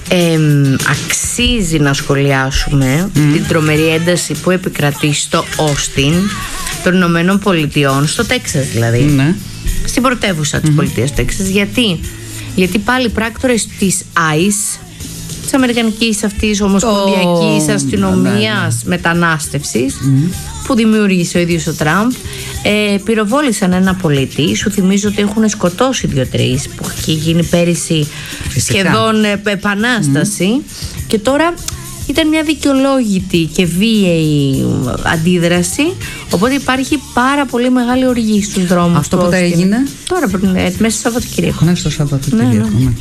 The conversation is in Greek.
αξίζει να σχολιάσουμε την τρομερή ένταση που επικρατεί στο Όστιν των Ηνωμένων Πολιτειών, στο Τέξας δηλαδή, στην πρωτεύουσα της πολιτείας Τέξας. Γιατί πάλι πράκτορες της ICE, της Αμερικανικής αυτής ομοσπονδιακής αστυνομίας μετανάστευσης, που δημιούργησε ο ίδιος ο Τραμπ, πυροβόλησαν ένα πολίτη. Σου θυμίζω ότι έχουν σκοτώσει 2-3, που είχε γίνει πέρυσι σχεδόν επανάσταση, και τώρα ήταν μια δικαιολόγητη και βίαιη αντίδραση, οπότε υπάρχει πάρα πολύ μεγάλη οργή στους δρόμους. Αυτό πότε έγινε? Τώρα, μέσα στο Σαββατοκύριακο. Μέσα στο Σαββατοκύριακο.